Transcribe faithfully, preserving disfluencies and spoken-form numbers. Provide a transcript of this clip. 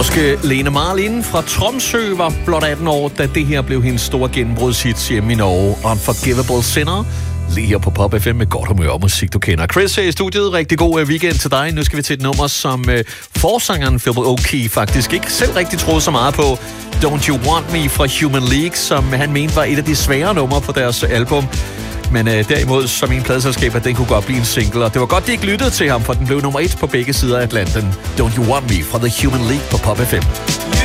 Norske Lene Marlin fra Tromsø var blot atten år, da det her blev hendes store gennembrudshit hjemme i Norge. Unforgivable Sinner. Lige her på Pop F M med godt humør og musik, du kender. Chris er i studiet. Rigtig god weekend til dig. Nu skal vi til et nummer, som uh, forsangeren Philip Oakey faktisk ikke selv rigtig troede så meget på. Don't You Want Me fra Human League, som han mente var et af de svære numre på deres album. Men uh, derimod, som en pladeselskab, at den kunne godt blive en single. Og det var godt, de ikke lyttede til ham, for den blev nummer et på begge sider af Atlanten. Don't You Want Me fra The Human League på Pop F M.